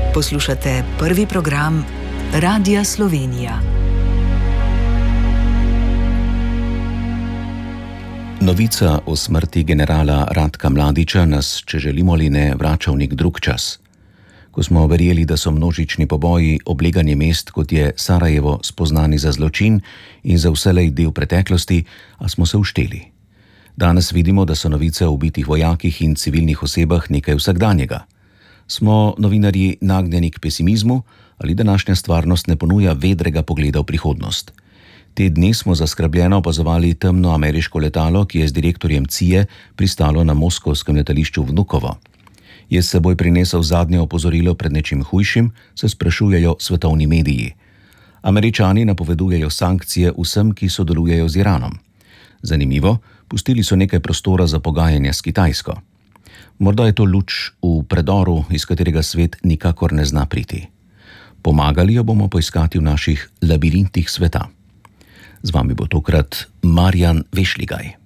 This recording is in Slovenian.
Poslušate prvi program Radia Slovenija. Novica o smrti generala Ratka Mladića nas, če želimo ali ne, vrača v nek drug čas. Ko smo verjeli, da so množični poboji, obleganje mest, kot je Sarajevo, spoznani za zločin in za vselej del preteklosti, a smo se ušteli. Danes vidimo, da so novice o ubitih vojakih in civilnih osebah nekaj vsakdanjega. Smo novinarji nagnjeni k pesimizmu ali današnja stvarnost ne ponuja vedrega pogleda v prihodnost? Te dni smo zaskrbljeno opazovali temno ameriško letalo, ki je z direktorjem CIA pristalo na moskovskem letališču Vnukovo. Je s seboj prinesel zadnje opozorilo pred nečim hujšim, se sprašujejo svetovni mediji. Američani napovedujejo sankcije vsem, ki sodelujejo z Iranom. Zanimivo, pustili so nekaj prostora za pogajanja s Kitajsko. Morda je to luč v predoru, iz katerega svet nikakor ne zna priti. Pomagali jo bomo poiskati v naših labirintih sveta. Z vami bo tokrat Marjan Vešligaj.